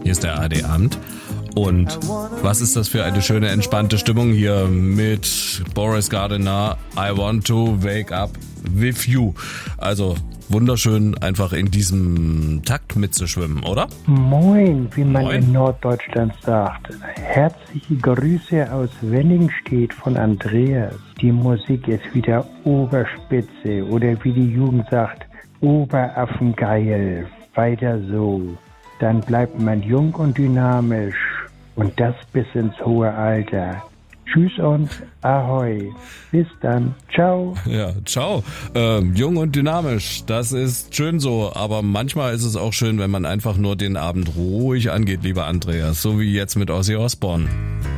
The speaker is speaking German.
Hier ist der ARD-Abend. Und was ist das für eine schöne, entspannte Stimmung hier mit Boris Gardiner, I Want to Wake Up With You. Also wunderschön, einfach in diesem Takt mitzuschwimmen, oder? Moin, wie man Moin. in Norddeutschland sagt. Herzliche Grüße aus Wenningstedt von Andreas. Die Musik ist wieder Oberspitze oder wie die Jugend sagt, Oberaffengeil. Weiter so. Dann bleibt man jung und dynamisch. Und das bis ins hohe Alter. Tschüss und Ahoi. Bis dann. Ciao. Ja, ciao. Jung und dynamisch, das ist schön so, aber manchmal ist es auch schön, wenn man einfach nur den Abend ruhig angeht, lieber Andreas, so wie jetzt mit Ozzy Osbourne.